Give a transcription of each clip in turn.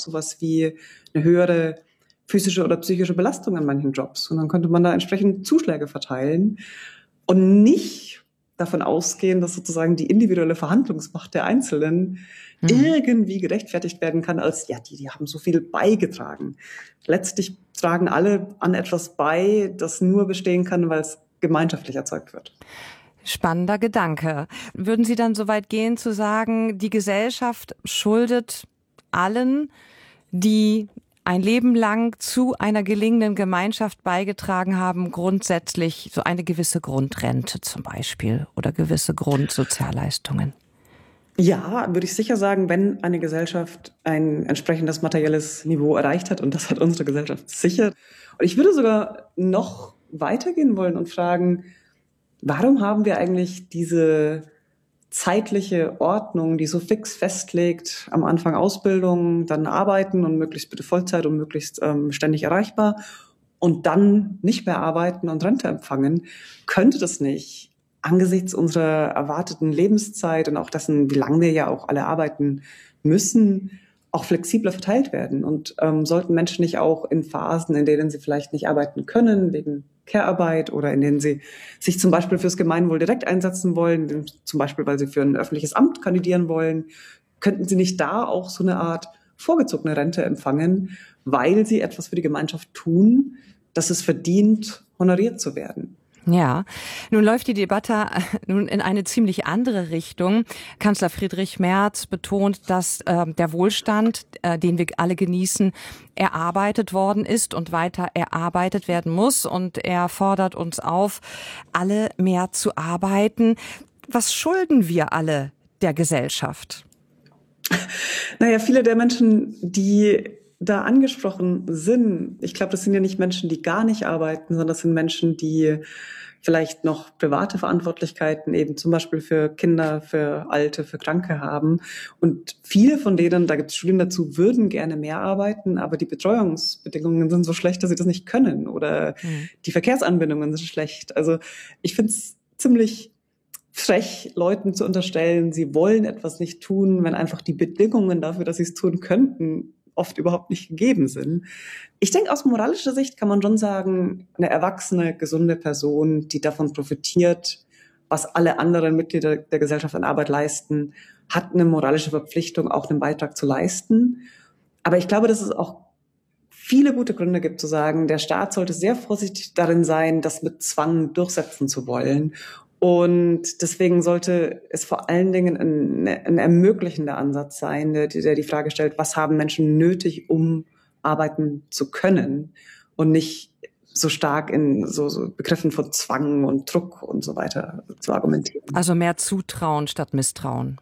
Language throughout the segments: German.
sowas wie eine höhere physische oder psychische Belastung an manchen Jobs. Und dann könnte man da entsprechend Zuschläge verteilen und nicht davon ausgehen, dass sozusagen die individuelle Verhandlungsmacht der Einzelnen irgendwie gerechtfertigt werden kann als, ja, die haben so viel beigetragen. Letztlich tragen alle an etwas bei, das nur bestehen kann, weil es gemeinschaftlich erzeugt wird. Spannender Gedanke. Würden Sie dann so weit gehen zu sagen, die Gesellschaft schuldet allen, die ein Leben lang zu einer gelingenden Gemeinschaft beigetragen haben, grundsätzlich so eine gewisse Grundrente zum Beispiel oder gewisse Grundsozialleistungen? Ja, würde ich sicher sagen, wenn eine Gesellschaft ein entsprechendes materielles Niveau erreicht hat, und das hat unsere Gesellschaft sicher. Und ich würde sogar noch weitergehen wollen und fragen, warum haben wir eigentlich diese zeitliche Ordnung, die so fix festlegt, am Anfang Ausbildung, dann Arbeiten und möglichst bitte Vollzeit und möglichst ständig erreichbar und dann nicht mehr arbeiten und Rente empfangen? Könnte das nicht angesichts unserer erwarteten Lebenszeit und auch dessen, wie lange wir ja auch alle arbeiten müssen, auch flexibler verteilt werden? Und sollten Menschen nicht auch in Phasen, in denen sie vielleicht nicht arbeiten können, wegen Care-Arbeit oder in denen sie sich zum Beispiel fürs Gemeinwohl direkt einsetzen wollen, zum Beispiel, weil sie für ein öffentliches Amt kandidieren wollen, könnten sie nicht da auch so eine Art vorgezogene Rente empfangen, weil sie etwas für die Gemeinschaft tun, das es verdient, honoriert zu werden? Ja, nun läuft die Debatte nun in eine ziemlich andere Richtung. Kanzler Friedrich Merz betont, dass der Wohlstand, den wir alle genießen, erarbeitet worden ist und weiter erarbeitet werden muss. Und er fordert uns auf, alle mehr zu arbeiten. Was schulden wir alle der Gesellschaft? Naja, viele der Menschen, die da angesprochen sind, ich glaube, das sind ja nicht Menschen, die gar nicht arbeiten, sondern das sind Menschen, die vielleicht noch private Verantwortlichkeiten eben zum Beispiel für Kinder, für Alte, für Kranke haben. Und viele von denen, da gibt es Studien dazu, würden gerne mehr arbeiten, aber die Betreuungsbedingungen sind so schlecht, dass sie das nicht können oder die Verkehrsanbindungen sind schlecht. Also ich finde es ziemlich frech, Leuten zu unterstellen, sie wollen etwas nicht tun, wenn einfach die Bedingungen dafür, dass sie es tun könnten, oft überhaupt nicht gegeben sind. Ich denke, aus moralischer Sicht kann man schon sagen, eine erwachsene, gesunde Person, die davon profitiert, was alle anderen Mitglieder der Gesellschaft an Arbeit leisten, hat eine moralische Verpflichtung, auch einen Beitrag zu leisten. Aber ich glaube, dass es auch viele gute Gründe gibt zu sagen, der Staat sollte sehr vorsichtig darin sein, das mit Zwang durchsetzen zu wollen. Und deswegen sollte es vor allen Dingen ein ermöglichender Ansatz sein, der die Frage stellt, was haben Menschen nötig, um arbeiten zu können, und nicht so stark in so Begriffen von Zwang und Druck und so weiter zu argumentieren. Also mehr Zutrauen statt Misstrauen.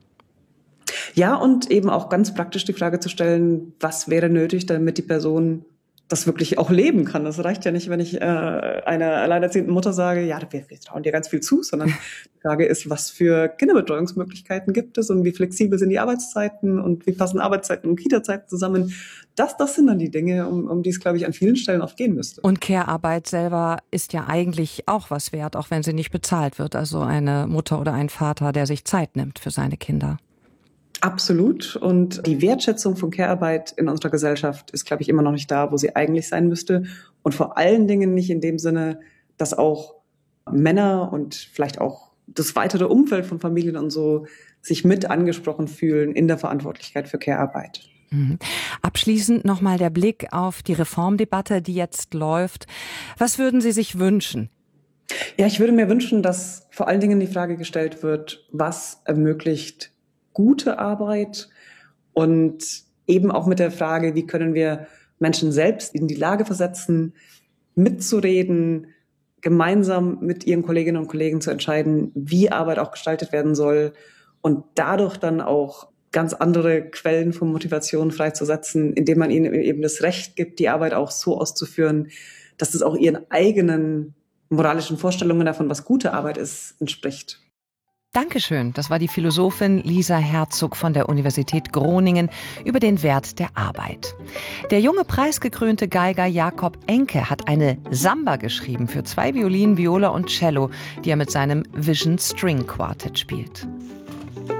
Ja, und eben auch ganz praktisch die Frage zu stellen, was wäre nötig, damit die Person das wirklich auch leben kann. Das reicht ja nicht, wenn ich einer alleinerziehenden Mutter sage, ja, wir trauen dir ganz viel zu, sondern die Frage ist, was für Kinderbetreuungsmöglichkeiten gibt es und wie flexibel sind die Arbeitszeiten und wie passen Arbeitszeiten und Kita-Zeiten zusammen. Das sind dann die Dinge, um die es, glaube ich, an vielen Stellen oft gehen müsste. Und Care-Arbeit selber ist ja eigentlich auch was wert, auch wenn sie nicht bezahlt wird. Also eine Mutter oder ein Vater, der sich Zeit nimmt für seine Kinder. Absolut. Und die Wertschätzung von Care-Arbeit in unserer Gesellschaft ist, glaube ich, immer noch nicht da, wo sie eigentlich sein müsste. Und vor allen Dingen nicht in dem Sinne, dass auch Männer und vielleicht auch das weitere Umfeld von Familien und so sich mit angesprochen fühlen in der Verantwortlichkeit für Care-Arbeit. Abschließend nochmal der Blick auf die Reformdebatte, die jetzt läuft. Was würden Sie sich wünschen? Ja, ich würde mir wünschen, dass vor allen Dingen die Frage gestellt wird, was ermöglicht gute Arbeit, und eben auch mit der Frage, wie können wir Menschen selbst in die Lage versetzen, mitzureden, gemeinsam mit ihren Kolleginnen und Kollegen zu entscheiden, wie Arbeit auch gestaltet werden soll und dadurch dann auch ganz andere Quellen von Motivation freizusetzen, indem man ihnen eben das Recht gibt, die Arbeit auch so auszuführen, dass es auch ihren eigenen moralischen Vorstellungen davon, was gute Arbeit ist, entspricht. Dankeschön. Das war die Philosophin Lisa Herzog von der Universität Groningen über den Wert der Arbeit. Der junge preisgekrönte Geiger Jakob Enke hat eine Samba geschrieben für 2 Violinen, Viola und Cello, die er mit seinem Vision String Quartet spielt.